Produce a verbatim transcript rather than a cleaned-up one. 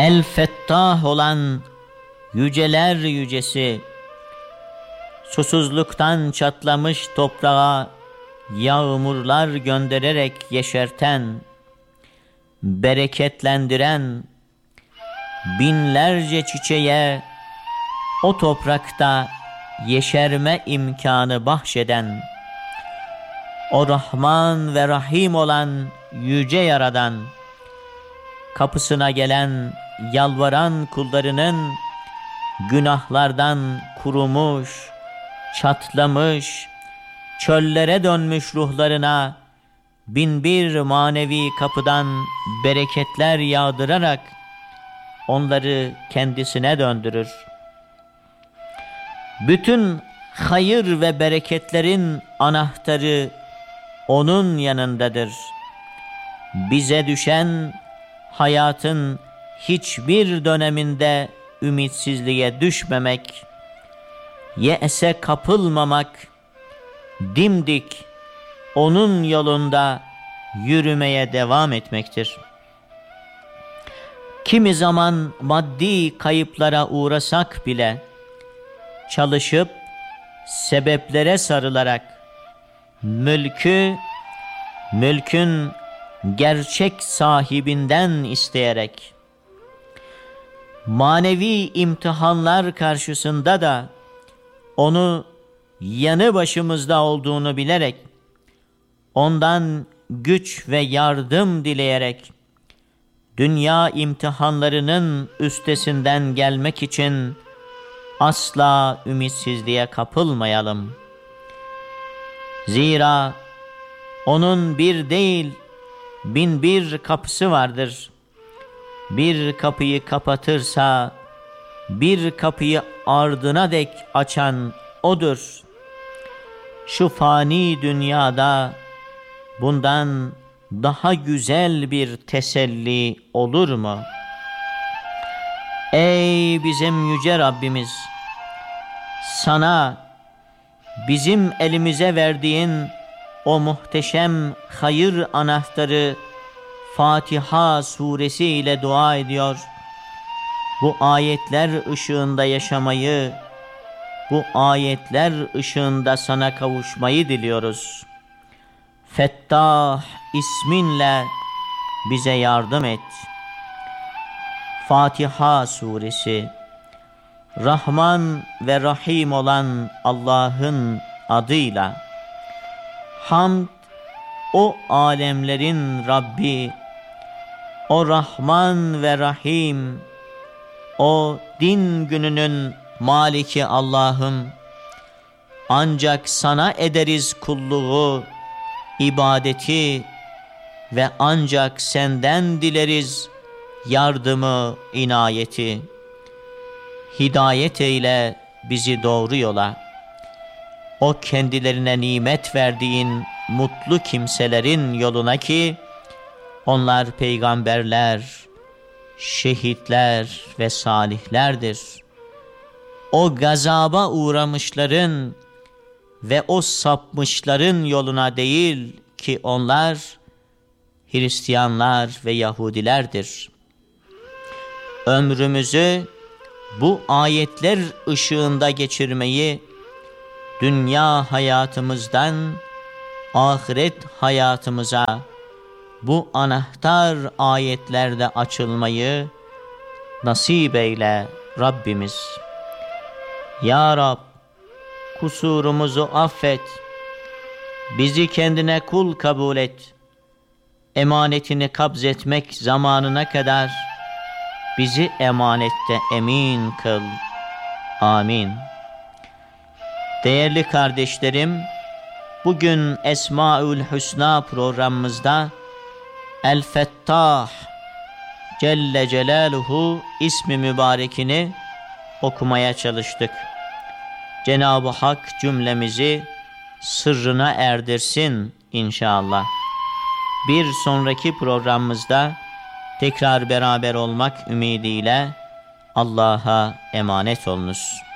El-Fettah olan yüceler yücesi, susuzluktan çatlamış toprağa yağmurlar göndererek yeşerten, bereketlendiren, binlerce çiçeğe o toprakta yeşerme imkanı bahşeden, o Rahman ve Rahim olan yüce Yaradan, kapısına gelen yalvaran kullarının günahlardan kurumuş, çatlamış, çöllere dönmüş ruhlarına binbir manevi kapıdan bereketler yağdırarak onları kendisine döndürür. Bütün hayır ve bereketlerin anahtarı onun yanındadır. Bize düşen hayatın hiçbir döneminde ümitsizliğe düşmemek, ye'se kapılmamak, dimdik onun yolunda yürümeye devam etmektir. Kimi zaman maddi kayıplara uğrasak bile çalışıp sebeplere sarılarak mülkü, mülkün gerçek sahibinden isteyerek, manevi imtihanlar karşısında da onu yanı başımızda olduğunu bilerek, ondan güç ve yardım dileyerek, dünya imtihanlarının üstesinden gelmek için asla ümitsizliğe kapılmayalım. Zira onun bir değil, bin bir kapısı vardır. Bir kapıyı kapatırsa, bir kapıyı ardına dek açan odur. Şu fani dünyada bundan daha güzel bir teselli olur mu? Ey bizim yüce Rabbimiz! Sana, bizim elimize verdiğin o muhteşem hayır anahtarı Fatiha suresi ile dua ediyor. Bu ayetler ışığında yaşamayı, bu ayetler ışığında sana kavuşmayı diliyoruz. Fettah isminle bize yardım et. Fatiha suresi, Rahman ve Rahim olan Allah'ın adıyla. Hamd o alemlerin Rabbi, o Rahman ve Rahim, o din gününün Maliki Allah'ım. Ancak sana ederiz kulluğu, ibadeti ve ancak senden dileriz yardımı, inayeti. Hidayet eyle bizi doğru yola. O kendilerine nimet verdiğin mutlu kimselerin yoluna ki onlar peygamberler, şehitler ve salihlerdir. O gazaba uğramışların ve o sapmışların yoluna değil ki onlar Hristiyanlar ve Yahudilerdir. Ömrümüzü bu ayetler ışığında geçirmeyi, dünya hayatımızdan ahiret hayatımıza bu anahtar ayetlerde açılmayı nasip eyle Rabbimiz. Ya Rab, kusurumuzu affet, bizi kendine kul kabul et, emanetini kabzetmek zamanına kadar bizi emanette emin kıl. Amin. Değerli kardeşlerim, bugün Esmaül Hüsna programımızda El-Fettah Celle Celaluhu ismi mübarekini okumaya çalıştık. Cenab-ı Hak cümlemizi sırrına erdirsin inşallah. Bir sonraki programımızda tekrar beraber olmak ümidiyle Allah'a emanet olunuz.